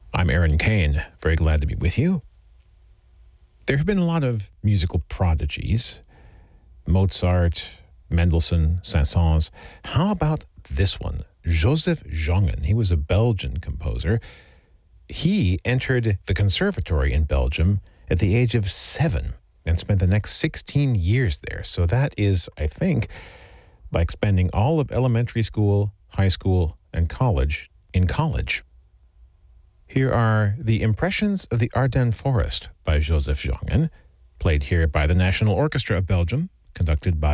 I'm Aaron Kane. Very glad to be with you. There have been a lot of musical prodigies. Mozart, Mendelssohn, Saint-Saëns. How about this one? Joseph Jongen. He was a Belgian composer. He entered the conservatory in Belgium at the age of 7 and spent the next 16 years there. So that is, I think, like spending all of elementary school, high school, and college in college. Here are the Impressions of the Ardennes Forest by Joseph Jongen, played here by the National Orchestra of Belgium, conducted by